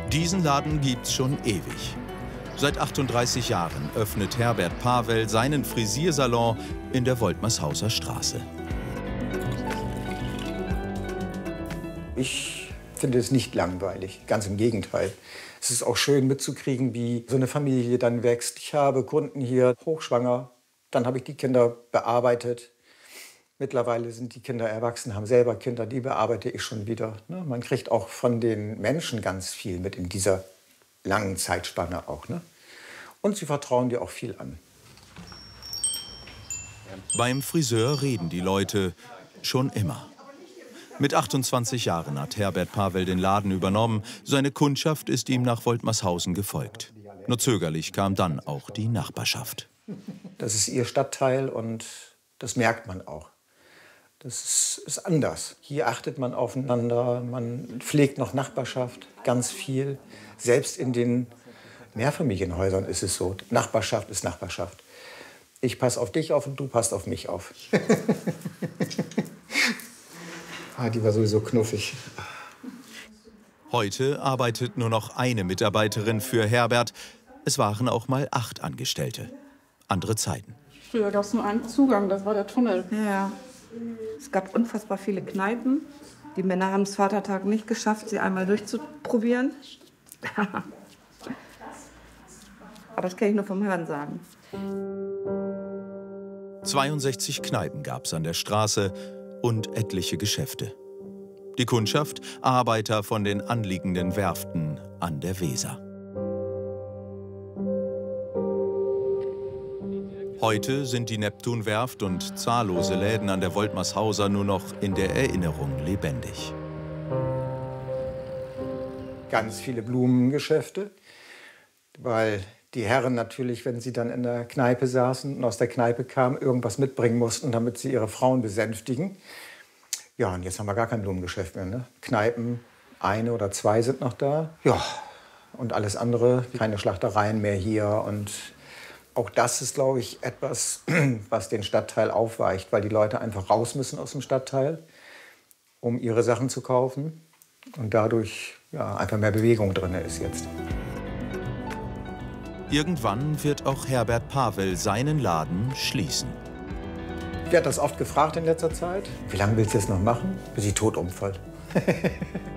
Diesen Laden gibt's schon ewig. Seit 38 Jahren öffnet Herbert Pavel seinen Frisiersalon in der Woltmershauser Straße. Ich finde es nicht langweilig, ganz im Gegenteil. Es ist auch schön mitzukriegen, wie so eine Familie dann wächst. Ich habe Kunden hier, hochschwanger, dann habe ich die Kinder bearbeitet. Mittlerweile sind die Kinder erwachsen, haben selber Kinder, die bearbeite ich schon wieder. Man kriegt auch von den Menschen ganz viel mit in dieser langen Zeitspanne auch. Und sie vertrauen dir auch viel an. Beim Friseur reden die Leute schon immer. Mit 28 Jahren hat Herbert Pavel den Laden übernommen. Seine Kundschaft ist ihm nach Woltmershausen gefolgt. Nur zögerlich kam dann auch die Nachbarschaft. Das ist ihr Stadtteil und das merkt man auch. Das ist anders. Hier achtet man aufeinander, man pflegt noch Nachbarschaft, ganz viel. Selbst in den Mehrfamilienhäusern ist es so. Nachbarschaft ist Nachbarschaft. Ich passe auf dich auf und du passt auf mich auf. Die war sowieso knuffig. Heute arbeitet nur noch eine Mitarbeiterin für Herbert. Es waren auch mal 8 Angestellte. Andere Zeiten. Früher gab es nur einen Zugang, das war der Tunnel. Ja. Es gab unfassbar viele Kneipen. Die Männer haben es Vatertag nicht geschafft, sie einmal durchzuprobieren. Aber das kann ich nur vom Hören sagen. 62 Kneipen gab es an der Straße und etliche Geschäfte. Die Kundschaft, Arbeiter von den anliegenden Werften an der Weser. Heute sind die Neptunwerft und zahllose Läden an der Woltmershauser nur noch in der Erinnerung lebendig. Ganz viele Blumengeschäfte, weil die Herren natürlich, wenn sie dann in der Kneipe saßen und aus der Kneipe kamen, irgendwas mitbringen mussten, damit sie ihre Frauen besänftigen. Ja, und jetzt haben wir gar kein Blumengeschäft mehr. Kneipen, 1 oder 2 sind noch da. Ja, und alles andere, keine Schlachtereien mehr hier. Und auch das ist, glaube ich, etwas, was den Stadtteil aufweicht, weil die Leute einfach raus müssen aus dem Stadtteil, um ihre Sachen zu kaufen. Und dadurch einfach mehr Bewegung drin ist jetzt. Irgendwann wird auch Herbert Pavel seinen Laden schließen. Ich werde das oft gefragt in letzter Zeit. Wie lange willst du es noch machen? Bis ich tot umfalle.